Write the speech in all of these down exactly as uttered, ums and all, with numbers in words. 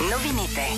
Новините.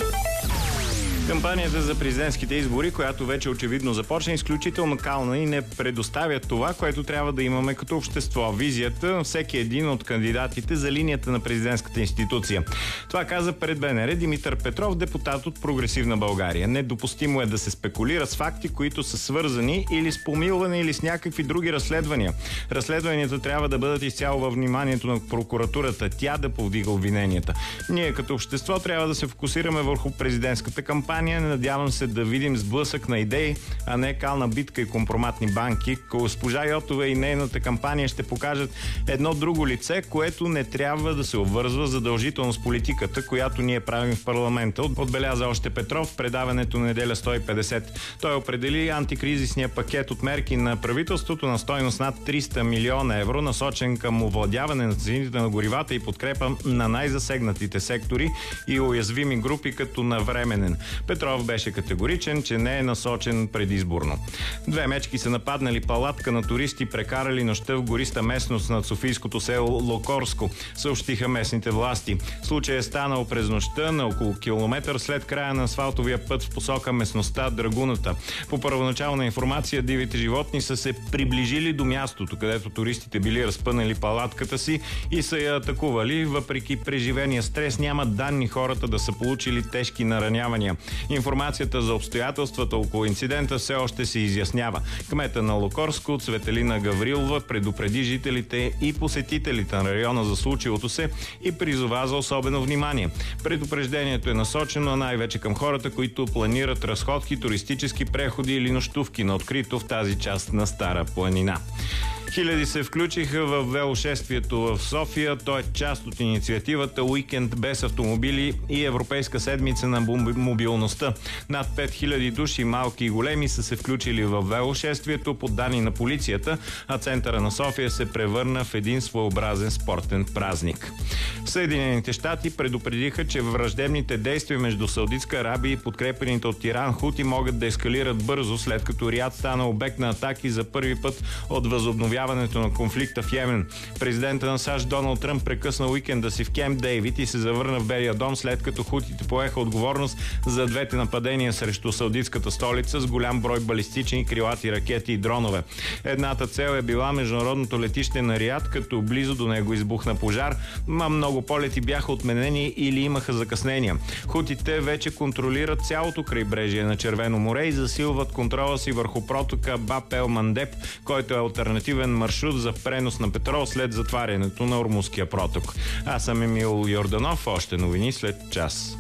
Кампанията за президентските избори, която вече очевидно започна, изключително кална и не предоставя това, което трябва да имаме като общество. Визията на всеки един от кандидатите за линията на президентската институция. Това каза пред БНР Димитър Петров, депутат от Прогресивна България. Недопустимо е да се спекулира с факти, които са свързани или с помилване, или с някакви други разследвания. Разследванията трябва да бъдат изцяло във вниманието на прокуратурата, тя да повдига обвиненията. Ние като общество трябва да се фокусираме върху президентската кампания. Надявам се да видим сблъсък на идеи, а не кална битка и компроматни банки. Госпожа Йотова и нейната кампания ще покажат едно друго лице, което не трябва да се обвързва задължително с политиката, която ние правим в парламента. Отбеляза още Петров в предаването на неделя сто и петдесет. Той определи антикризисния пакет от мерки на правителството на стойност над триста милиона евро, насочен към овладяване на цените на горивата и подкрепа на най-засегнатите сектори и уязвими групи като навременен. Петров беше категоричен, че не е насочен предизборно. Две мечки са нападнали палатка на туристи, прекарали нощта в гориста местност над софийското село Локорско, съобщиха местните власти. Случай е станал през нощта на около километър след края на асфалтовия път в посока местността Драгуната. По първоначална информация, дивите животни са се приближили до мястото, където туристите били разпънали палатката си и са я атакували. Въпреки преживения стрес, няма данни хората да са получили тежки наранявания. Информацията за обстоятелствата около инцидента все още се изяснява. Кмета на Локорско, Цветелина Гаврилова, предупреди жителите и посетителите на района за случилото се и призова за особено внимание. Предупреждението е насочено най-вече към хората, които планират разходки, туристически преходи или нощувки на открито в тази част на Стара планина. Хиляди се включиха в велошествието в София. То е част от инициативата Уикенд без автомобили и Европейска седмица на мобилността. Над пет хиляди души, малки и големи, са се включили в велошествието по данни на полицията, а центъра на София се превърна в един своеобразен спортен празник. Съединените щати предупредиха, че враждебните действия между Саудитска Арабия и подкрепените от Иран хути могат да ескалират бързо, след като Риад стана обект на атаки за първи път от възобновяването на конфликта в Йемен. Президента на САЩ Доналд Тръмп прекъсна уикенда си в Кемп Дейвид и се завърна в Белия дом, след като хутите поеха отговорност за двете нападения срещу саудитската столица с голям брой балистични крилати ракети и дронове. Едната цел е била международното летище на Риад, като близо до него избухна пожар, а много полети бяха отменени или имаха закъснения. Хутите вече контролират цялото крайбрежие на Червено море и засилват контрола си върху протока Баб ел Мандеб, който е алтернативен маршрут за пренос на петрол след затварянето на Ормузския проток. Аз съм Емил Йорданов, още новини след час.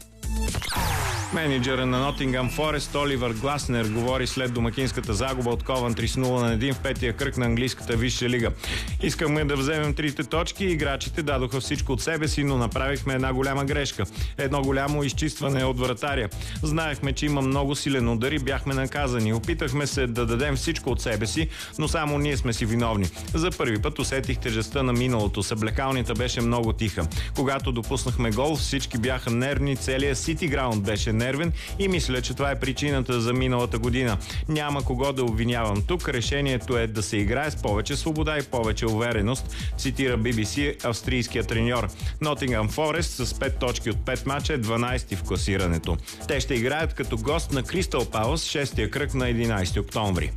Менеджера на Нотингъм Форест Оливър Гласнер говори след домакинската загуба от Ковентри с нула на един в петия кръг на английската висша лига. Искаме да вземем трите точки. Играчите дадоха всичко от себе си, но направихме една голяма грешка. Едно голямо изчистване от вратаря. Знаехме, че има много силен удар и бяхме наказани. Опитахме се да дадем всичко от себе си, но само ние сме си виновни. За първи път усетих тежестта на миналото. Съблекалнята беше много тиха. Когато допуснахме гол, всички бяха нервни, целият Сити Граунд беше нервен и мисля, че това е причината за миналата година. Няма кого да обвинявам тук. Решението е да се играе с повече свобода и повече увереност, цитира Би Би Си австрийския треньор. Нотингъм Форест с пет точки от пет мача е дванайсети в класирането. Те ще играят като гост на Кристал Палас, шестия кръг на единайсети октомври.